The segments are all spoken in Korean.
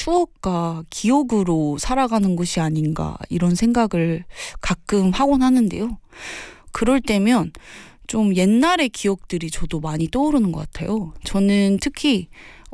추억과 기억으로 살아가는 것이 아닌가 이런 생각을 가끔 하곤 하는데요. 그럴 때면 좀 옛날의 기억들이 저도 많이 떠오르는 것 같아요. 저는 특히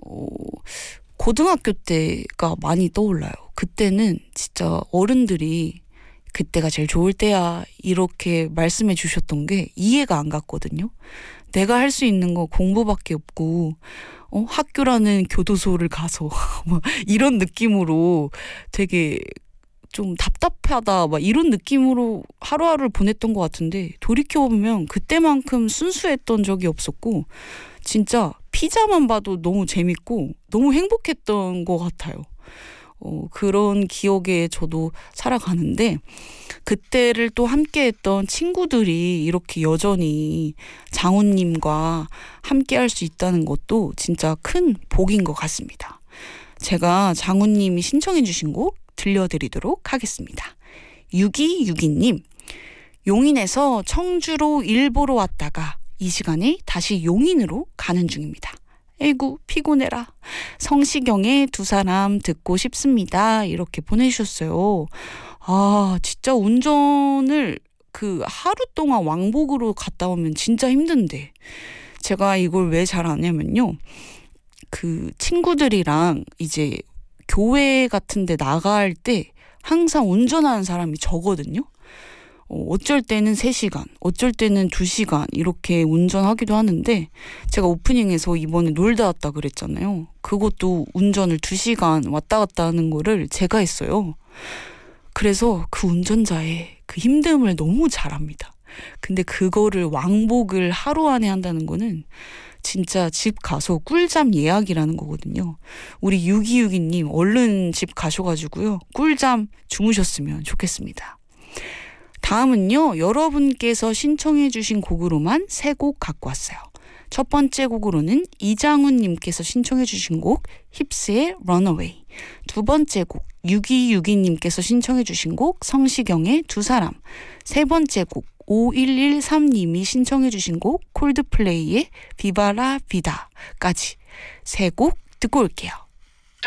고등학교 때가 많이 떠올라요. 그때는 진짜 어른들이 그때가 제일 좋을 때야 이렇게 말씀해 주셨던 게 이해가 안 갔거든요. 내가 할 수 있는 거 공부밖에 없고 학교라는 교도소를 가서 막 이런 느낌으로 되게 좀 답답하다 막 이런 느낌으로 하루하루를 보냈던 것 같은데 돌이켜보면 그때만큼 순수했던 적이 없었고 진짜 피자만 봐도 너무 재밌고 너무 행복했던 것 같아요. 그런 기억에 저도 살아가는데 그때를 또 함께했던 친구들이 이렇게 여전히 장훈님과 함께할 수 있다는 것도 진짜 큰 복인 것 같습니다. 제가 장훈님이 신청해 주신 곡 들려드리도록 하겠습니다. 6262님, 용인에서 청주로 일 보러 왔다가 이 시간에 다시 용인으로 가는 중입니다. 에이구 피곤해라. 성시경의 두 사람 듣고 싶습니다. 이렇게 보내주셨어요. 아 진짜 운전을 하루 동안 왕복으로 갔다 오면 진짜 힘든데 제가 이걸 왜 잘 아냐면요. 친구들이랑 이제 교회 같은 데 나갈 때 항상 운전하는 사람이 저거든요. 어쩔 때는 3시간, 어쩔 때는 2시간 이렇게 운전하기도 하는데 제가 오프닝에서 이번에 놀다 왔다 그랬잖아요. 그것도 운전을 2시간 왔다 갔다 하는 거를 제가 했어요. 그래서 그 운전자의 그 힘듦을 너무 잘 압니다. 근데 그거를 왕복을 하루 안에 한다는 거는 진짜 집 가서 꿀잠 예약이라는 거거든요. 우리 6262님 얼른 집 가셔가지고요. 꿀잠 주무셨으면 좋겠습니다. 다음은요. 여러분께서 신청해 주신 곡으로만 3곡 갖고 왔어요. 첫 번째 곡으로는 이장훈님께서 신청해 주신 곡 힙스의 Runaway, 두 번째 곡 6262님께서 신청해 주신 곡 성시경의 두 사람, 세 번째 곡 5113님이 신청해 주신 곡 콜드플레이의 비바라 비다까지 3곡 듣고 올게요.